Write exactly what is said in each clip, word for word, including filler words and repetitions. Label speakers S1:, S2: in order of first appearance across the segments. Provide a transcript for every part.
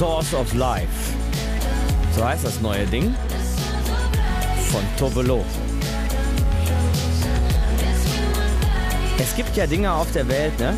S1: Source of Life. So heißt das neue Ding von Tove Lo. Es gibt ja Dinge auf der Welt, ne?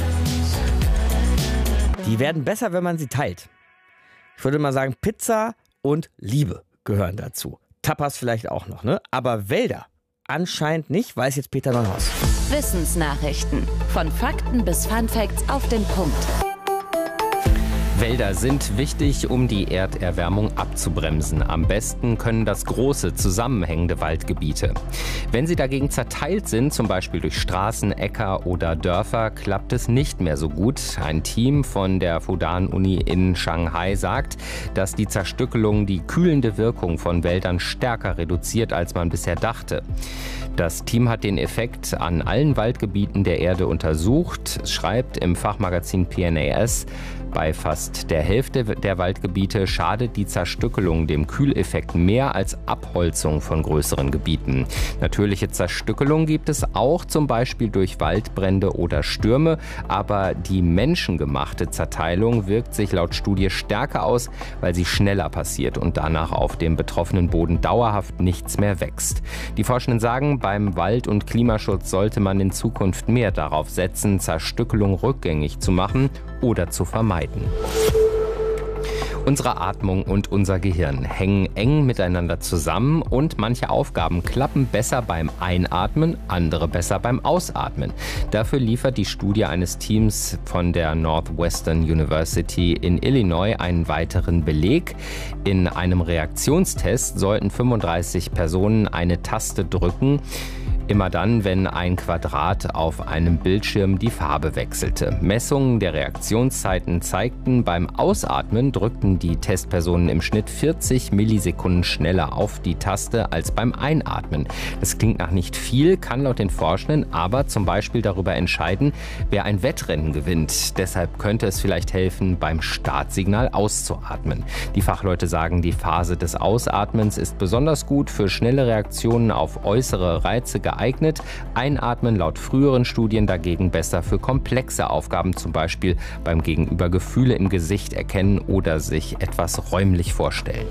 S1: Die werden besser, wenn man sie teilt. Ich würde mal sagen, Pizza und Liebe gehören dazu. Tapas vielleicht auch noch, ne? Aber Wälder anscheinend nicht, weiß jetzt Peter Neuhaus.
S2: Wissensnachrichten. Von Fakten bis Funfacts auf den Punkt.
S3: Wälder sind wichtig, um die Erderwärmung abzubremsen. Am besten können das große, zusammenhängende Waldgebiete. Wenn sie dagegen zerteilt sind, zum Beispiel durch Straßen, Äcker oder Dörfer, klappt es nicht mehr so gut. Ein Team von der Fudan-Uni in Shanghai sagt, dass die Zerstückelung die kühlende Wirkung von Wäldern stärker reduziert, als man bisher dachte. Das Team hat den Effekt an allen Waldgebieten der Erde untersucht. Es schreibt im Fachmagazin P N A S, bei fast der Hälfte der Waldgebiete schadet die Zerstückelung dem Kühleffekt mehr als Abholzung von größeren Gebieten. Natürliche Zerstückelung gibt es auch, zum Beispiel durch Waldbrände oder Stürme, aber die menschengemachte Zerteilung wirkt sich laut Studie stärker aus, weil sie schneller passiert und danach auf dem betroffenen Boden dauerhaft nichts mehr wächst. Die Forschenden sagen, beim Wald- und Klimaschutz sollte man in Zukunft mehr darauf setzen, Zerstückelung rückgängig zu machen oder zu vermeiden. Unsere Atmung und unser Gehirn hängen eng miteinander zusammen und manche Aufgaben klappen besser beim Einatmen, andere besser beim Ausatmen. Dafür liefert die Studie eines Teams von der Northwestern University in Illinois einen weiteren Beleg. In einem Reaktionstest sollten fünfunddreißig Personen eine Taste drücken, immer dann, wenn ein Quadrat auf einem Bildschirm die Farbe wechselte. Messungen der Reaktionszeiten zeigten, beim Ausatmen drückten die Testpersonen im Schnitt vierzig Millisekunden schneller auf die Taste als beim Einatmen. Das klingt nach nicht viel, kann laut den Forschenden aber zum Beispiel darüber entscheiden, wer ein Wettrennen gewinnt. Deshalb könnte es vielleicht helfen, beim Startsignal auszuatmen. Die Fachleute sagen, die Phase des Ausatmens ist besonders gut für schnelle Reaktionen auf äußere Reize geeignet. Geeignet. Einatmen laut früheren Studien dagegen besser für komplexe Aufgaben, zum Beispiel beim Gegenüber Gefühle im Gesicht erkennen oder sich etwas räumlich vorstellen.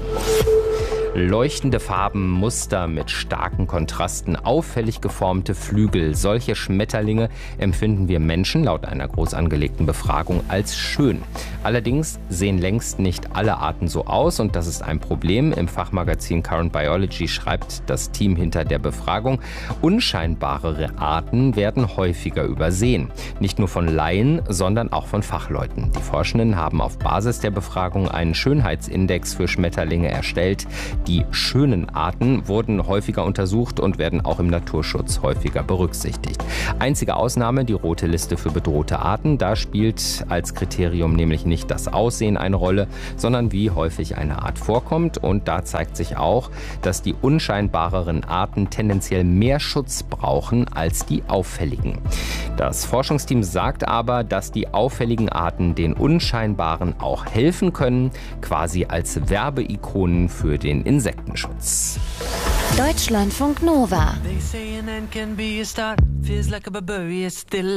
S3: Leuchtende Farben, Muster mit starken Kontrasten, auffällig geformte Flügel. Solche Schmetterlinge empfinden wir Menschen laut einer groß angelegten Befragung als schön. Allerdings sehen längst nicht alle Arten so aus und das ist ein Problem. Im Fachmagazin Current Biology schreibt das Team hinter der Befragung, unscheinbarere Arten werden häufiger übersehen. Nicht nur von Laien, sondern auch von Fachleuten. Die Forschenden haben auf Basis der Befragung einen Schönheitsindex für Schmetterlinge erstellt. Die schönen Arten wurden häufiger untersucht und werden auch im Naturschutz häufiger berücksichtigt. Einzige Ausnahme die rote Liste für bedrohte Arten. Da spielt als Kriterium nämlich nicht das Aussehen eine Rolle, sondern wie häufig eine Art vorkommt. Und da zeigt sich auch, dass die unscheinbareren Arten tendenziell mehr Schutz brauchen als die auffälligen. Das Forschungsteam sagt aber, dass die auffälligen Arten den unscheinbaren auch helfen können, quasi als Werbeikonen für den Insektenschutz.
S2: Deutschlandfunk Nova.